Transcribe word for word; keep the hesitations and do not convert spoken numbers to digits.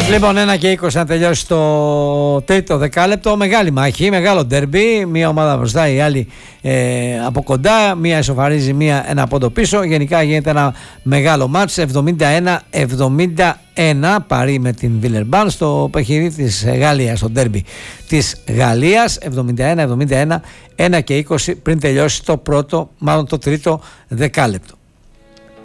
Λοιπόν, ένα και είκοσι να τελειώσει το τρίτο δεκάλεπτο. Μεγάλη μάχη, μεγάλο ντερμπι. Μία ομάδα μπροστά, η άλλη ε, από κοντά. Μία ισοφαρίζει, μία ένα πόντο πίσω. Γενικά γίνεται ένα μεγάλο μάτς. εβδομήντα ένα εβδομήντα ένα Παρί με την Βιλερμπάν στο παιχνίδι της Γαλλίας, στο ντερμπι της Γαλλίας. εβδομήντα ένα εβδομήντα ένα, ένα και είκοσι πριν τελειώσει το πρώτο, μάλλον το τρίτο δεκάλεπτο.